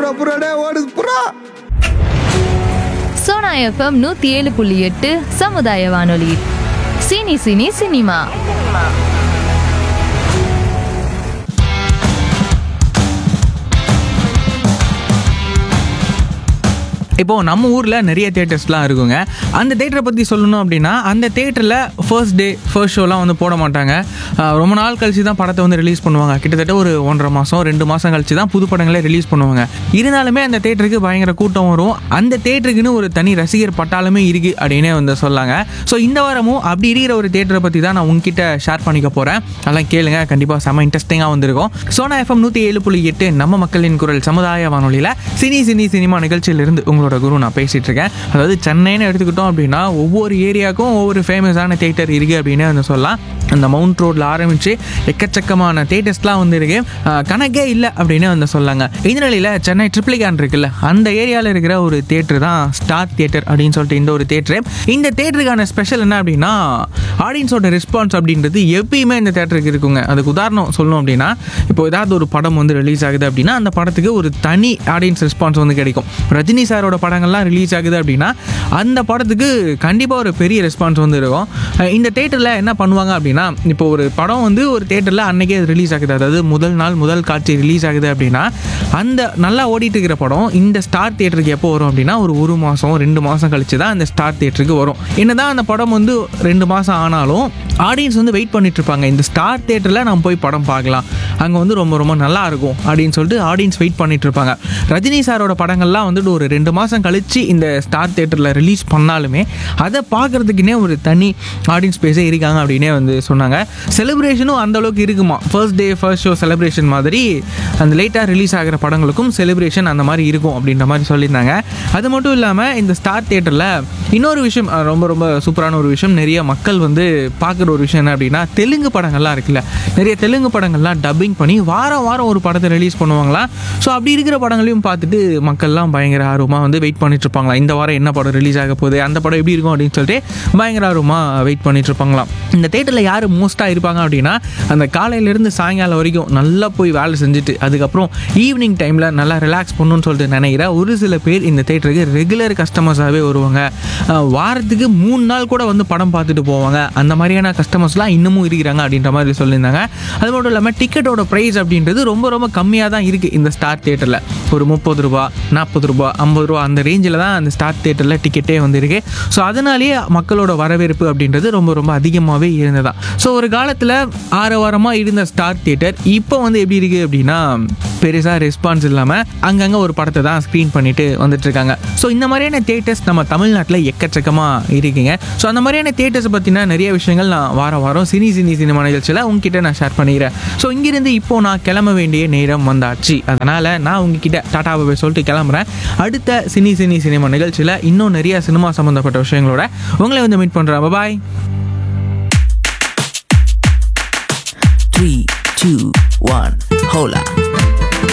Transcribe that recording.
புறாடே ஓடுது புறா. சோனா எஃப்எம் 107.8 சமுதாய வானொலி. Cine cine cinema. இப்போது நம்ம ஊரில் நிறைய தேட்டர்ஸ்லாம் இருக்குங்க. அந்த தேட்டரை பற்றி சொல்லணும் அப்படின்னா, அந்த தேட்டரில் ஃபர்ஸ்ட் ஷோலாம் வந்து போட மாட்டாங்க. ரொம்ப நாள் கழிச்சு தான் படத்தை வந்து ரிலீஸ் பண்ணுவாங்க. கிட்டத்தட்ட ஒரு 1.5 மாதம் 2 மாதம் கழிச்சு தான் புது படங்களே ரிலீஸ் பண்ணுவாங்க. இருந்தாலுமே அந்த தேட்டருக்கு பயங்கர கூட்டம் வரும். அந்த தேட்டருக்குன்னு ஒரு தனி ரசிகர் பட்டாலுமே இருக்குது அப்படின்னே வந்து சொல்லாங்க. ஸோ இந்த வாரமும் அப்படி இருக்கிற ஒரு தேட்டரை பற்றி தான் நான் உங்ககிட்ட ஷேர் பண்ணிக்க போகிறேன். அதெல்லாம் கேளுங்க, கண்டிப்பாக செம்ம இன்ட்ரெஸ்டிங்காக வந்திருக்கும். சோனா எஃப்எம் 107.8 நம்ம மக்களின் குரல் சமுதாய வானொலியில் சினி சினிமா நிகழ்ச்சியிலிருந்து உங்களோட குரு நான் பேசிட்டு இருக்கேன். அதாவது சென்னைன்னு எடுத்துக்கிட்டோம் அப்படின்னா ஒவ்வொரு ஏரியாவுக்கும் ஒவ்வொரு ஃபேமஸான தேட்டர் இருக்குது அப்படின்னு வந்து சொல்லலாம். அந்த மவுண்ட் ரோட்டில் ஆரம்பித்து எக்கச்சக்கமான தேட்டர்ஸ்லாம் வந்து இருக்கு, கணக்கே இல்லை அப்படின்னு வந்து சொல்லாங்க. இந்த நிலையில் சென்னை ட்ரிப்ளிகான் இருக்குல்ல, அந்த ஏரியாவில் இருக்கிற ஒரு தேட்டர் தான் ஸ்டார் தியேட்டர் அப்படின்னு சொல்லிட்டு இந்த ஒரு தேட்டரு. இந்த தேட்டருக்கான ஸ்பெஷல் என்ன அப்படின்னா, ஆடியன்ஸோட ரெஸ்பான்ஸ் அப்படின்றது எப்பயுமே இந்த தேட்டருக்கு இருக்குங்க. அதுக்கு உதாரணம் சொல்லணும் அப்படின்னா, இப்போ ஏதாவது ஒரு படம் வந்து ரிலீஸ் ஆகுது அப்படின்னா அந்த படத்துக்கு ஒரு தனி ஆடியன்ஸ் ரெஸ்பான்ஸ் வந்து கிடைக்கும். ரஜினி சாரோட படங்கள்லாம் ரிலீஸ் ஆகுது அப்படின்னா அந்த படத்துக்கு கண்டிப்பாக ஒரு பெரிய ரெஸ்பான்ஸ் வந்து இருக்கும். இந்த தேட்டரில் என்ன பண்ணுவாங்க அப்படின்னா, இப்போ ஒரு படம் வந்து ஒரு தேட்டரில் அன்றைக்கே ரிலீஸ் ஆகுது, அதாவது முதல் காட்சி ரிலீஸ் ஆகுது அப்படின்னா அந்த நல்லா ஓடிட்டு இருக்கிற படம் இந்த ஸ்டார் தியேட்டருக்கு எப்போ வரும் அப்படின்னா ஒரு மாதம் 2 மாதம் கழிச்சு தான் அந்த ஸ்டார் தியேட்டருக்கு வரும். என்னதான் அந்த படம் வந்து 2 மாதம் ஆனாலும் ஆடியன்ஸ் வந்து வெயிட் பண்ணிட்டு இருப்பாங்க. இந்த ஸ்டார் தியேட்டரில் நம்ம போய் படம் பார்க்கலாம், அங்கே வந்து ரொம்ப ரொம்ப நல்லா இருக்கும் அப்படின்னு சொல்லிட்டு ஆடியன்ஸ் வெயிட் பண்ணிட்டு இருப்பாங்க. ரஜினி சாரோட படங்கள்லாம் வந்துட்டு ஒரு 2 மாதம் கழிச்சு இந்த ஸ்டார் தியேட்டரில் ரிலீஸ் பண்ணாலுமே அதை பார்க்குறதுக்குன்னே ஒரு தனி ஆடியன்ஸ் ஸ்பேஸே இருக்காங்க அப்படின்னே வந்து சொன்னாங்க. செலிப்ரேஷனும் அந்த அளவுக்கு இருக்குமா, ஃபர்ஸ்ட் ஷோ செலிப்ரேஷன் மாதிரி அந்த லேட்டாக ரிலீஸ் ஆகிற படங்களுக்கும் செலிப்ரேஷன் அந்த மாதிரி இருக்கும் அப்படின்ற மாதிரி சொல்லியிருந்தாங்க. அது மட்டும் இல்லாமல் இந்த ஸ்டார் தியேட்டரில் இன்னொரு விஷயம், ரொம்ப ரொம்ப சூப்பரான ஒரு விஷயம், நிறைய மக்கள் வந்து பார்க்குற ஒரு விஷயம் என்ன அப்படின்னா, தெலுங்கு படங்கள்லாம் இருக்குல்ல, நிறைய தெலுங்கு படங்கள்லாம் டப்பிங் பண்ணி வாரம் ஒரு படத்தை ரிலீஸ் பண்ணுவாங்களாம். ஸோ அப்படி இருக்கிற படங்களையும் பார்த்துட்டு மக்கள்லாம் பயங்கர ஆர்வமாக வந்து வெயிட் பண்ணிட்டு இருப்பாங்களாம். இந்த வாரம் என்ன படம் ரிலீஸ் ஆக போகுது, அந்த படம் எப்படி இருக்கும் அப்படின்னு சொல்லிட்டு பயங்கர ஆர்வமாக வெயிட் பண்ணிட்டு இருப்பாங்களாம். இந்த தேட்டரில் யார் மோஸ்ட்டாக இருப்பாங்க அப்படின்னா, அந்த காலையிலேருந்து சாயங்காலம் வரைக்கும் நல்லா போய் வேலை செஞ்சுட்டு அதுக்கப்புறம் ஈவினிங் டைமில் நல்லா ரிலாக்ஸ் பண்ணணும்னு சொல்லிட்டு நினைக்கிற ஒரு சில பேர் இந்த தேட்டருக்கு ரெகுலர் கஸ்டமர்ஸாகவே வருவாங்க. வாரத்துக்கு 3 நாள் கூட வந்து படம் பார்த்துட்டு போவாங்க. அந்த மாதிரியான கஸ்டமர்ஸ்லாம் இன்னமும் இருக்கிறாங்க அப்படின்ற மாதிரி சொல்லியிருந்தாங்க. அது மட்டும் இல்லாமல் டிக்கெட்டோட ப்ரைஸ் அப்படின்றது ரொம்ப ரொம்ப கம்மியாக தான் இருக்குது இந்த ஸ்டார் தியேட்டரில். ஒரு 30 ரூபா 40 ரூபா 50 ரூபா அந்த ரேஞ்சில் தான் அந்த ஸ்டார் தியேட்டரில் டிக்கெட்டே வந்து இருக்குது. ஸோ அதனாலேயே மக்களோட வரவேற்பு அப்படின்றது ரொம்ப ரொம்ப அதிகமாகவே இருந்ததான். ஸோ ஒரு காலத்தில் ஆரவாரமாக இருந்த ஸ்டார் தியேட்டர் இப்போ வந்து எப்படி இருக்குது அப்படின்னா, பெருசாக ரெஸ்பான்ஸ் இல்லாமல் அங்கங்கே ஒரு படத்தை தான் ஸ்க்ரீன் பண்ணிட்டு வந்துட்டுருக்காங்க. ஸோ இந்த மாதிரியான தியேட்டர்ஸ் நம்ம தமிழ்நாட்டில் எக்கச்சக்கமாக இருக்குங்க. ஸோ அந்த மாதிரியான தியேட்டர்ஸை பற்றின நிறைய விஷயங்கள் நான் வாரம் சினிமா நிகழ்ச்சியில் உங்ககிட்ட நான் ஷேர் பண்ணிக்கிறேன். ஸோ இங்கிருந்து இப்போது நான் கிளம்ப வேண்டிய நேரம் வந்தாச்சு. அதனால் நான் உங்ககிட்ட டாட்டாவை சொல்லிட்டு கிளம்புறேன். அடுத்த சினிமா நிகழ்ச்சியில் இன்னும் நிறைய சினிமா சம்மந்தப்பட்ட விஷயங்களோட உங்களை வந்து மீட் பண்ணுறேன். பாய். 3, 2, 1, hola.